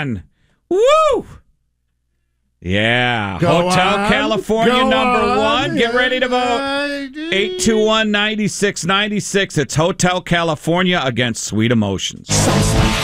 on. Woo! Yeah. Go Hotel on. California Go number on. 1. Get ready to vote. 821-9696. It's Hotel California against Sweet Emotions.